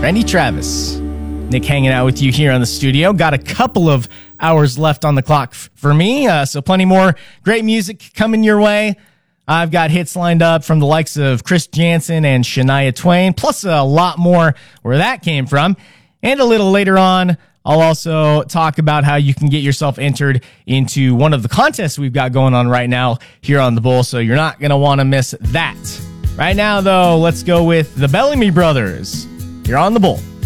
Randy Travis. Nick hanging out with you here on the studio. Got a couple of hours left on the clock for me, so plenty more great music coming your way. I've got hits lined up from the likes of Chris Jansen and Shania Twain, plus a lot more where that came from. And a little later on, I'll also talk about how you can get yourself entered into one of the contests we've got going on right now here on The Bull, so you're not going to want to miss that. Right now, though, let's go with the Bellamy Brothers. You're on The Bull.